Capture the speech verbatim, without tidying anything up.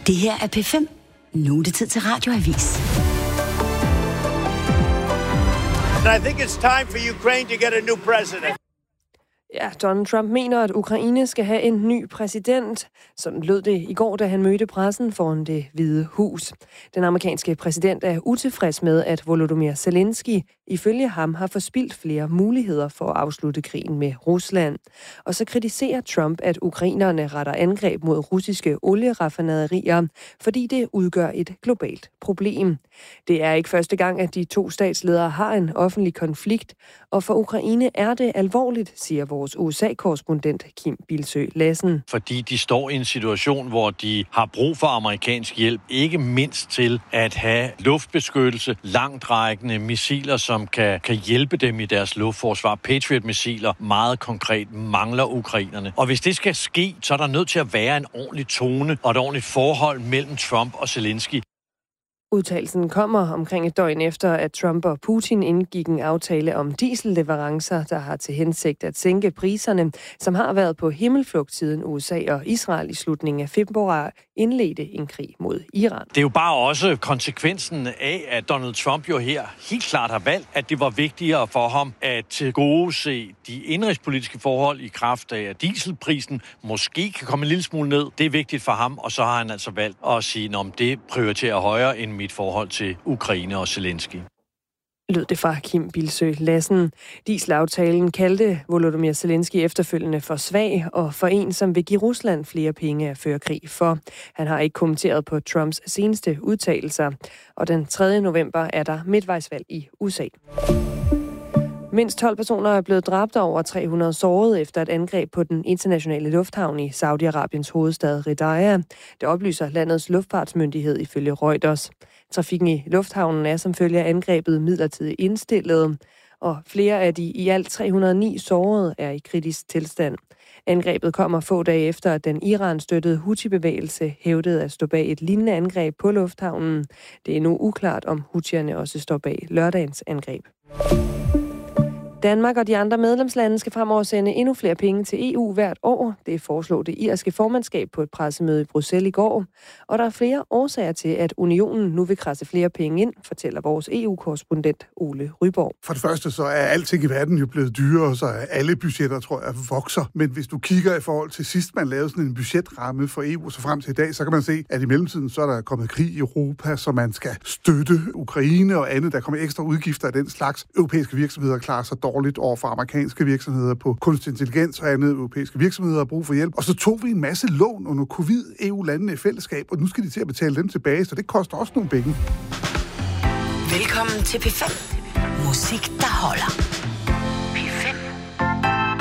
Det her er P fem. Nu er det tid til Radioavis. I think it's time for Ukraine to get a new president. Ja, Donald Trump mener, at Ukraine skal have en ny præsident. Sådan lød det i går, da han mødte pressen foran Det Hvide Hus. Den amerikanske præsident er utilfreds med, at Volodymyr Zelensky ifølge ham har forspildt flere muligheder for at afslutte krigen med Rusland. Og så kritiserer Trump, at ukrainerne retter angreb mod russiske olieraffinaderier, fordi det udgør et globalt problem. Det er ikke første gang, at de to statsledere har en offentlig konflikt, og for Ukraine er det alvorligt, siger vores U S A-korrespondent Kim Bildsøe Lassen. Fordi de står i en situation, hvor de har brug for amerikansk hjælp, ikke mindst til at have luftbeskyttelse, langtrækkende missiler, som kan, kan hjælpe dem i deres luftforsvar. Patriot-missiler meget konkret mangler ukrainerne. Og hvis det skal ske, så er der nødt til at være en ordentlig tone og et ordentligt forhold mellem Trump og Zelensky. Udtalelsen kommer omkring et døgn efter, at Trump og Putin indgik en aftale om dieselleverancer, der har til hensigt at sænke priserne, som har været på himmelflugt siden U S A og Israel i slutningen af februar indledte en krig mod Iran. Det er jo bare også konsekvensen af, at Donald Trump jo her helt klart har valgt, at det var vigtigere for ham at tilgodese de indrigspolitiske forhold i kraft af, at dieselprisen måske kan komme en lille smule ned. Det er vigtigt for ham, og så har han altså valgt at sige, om det prioriterer højere end mit forhold til Ukraine og Zelensky. Lød det fra Kim Bildsøe Lassen. Dieselaftalen kaldte Volodymyr Zelensky efterfølgende for svag og for en, som vil give Rusland flere penge at føre krig for. Han har ikke kommenteret på Trumps seneste udtalelser, og den tredje november er der midtvejsvalg i U S A. Mindst tolv personer er blevet dræbt og over tre hundrede såret efter et angreb på den internationale lufthavn i Saudi-Arabiens hovedstad Riyadh. Det oplyser landets luftfartsmyndighed ifølge Reuters. Trafikken i lufthavnen er som følge af angrebet midlertidigt indstillet, og flere af de i alt tre hundrede og ni sårede er i kritisk tilstand. Angrebet kommer få dage efter, at den Iran-støttede Houthi-bevægelse hævdede at stå bag et lignende angreb på lufthavnen. Det er nu uklart, om Houthierne også står bag lørdagens angreb. Danmark og de andre medlemslande skal fremover sende endnu flere penge til E U hvert år. Det foreslog det irske formandskab på et pressemøde i Bruxelles i går. Og der er flere årsager til, at unionen nu vil krasse flere penge ind, fortæller vores E U-korrespondent Ole Ryborg. For det første så er alting i verden jo blevet dyrere, så alle budgetter, tror jeg, vokser. Men hvis du kigger i forhold til sidst, man lavede sådan en budgetramme for E U, så frem til i dag, så kan man se, at i mellemtiden så er der kommet krig i Europa, så man skal støtte Ukraine og andet. Der kommer ekstra udgifter af den slags. Europæiske virksomheder klarer sig dårligt over for amerikanske virksomheder på kunstig intelligens og andet. Europæiske virksomheder har brug for hjælp. Og så tog vi en masse lån under covid E U-landene i fællesskab, og nu skal de til at betale dem tilbage, så det koster også nogle penge. Velkommen til P fem. Musik, der holder.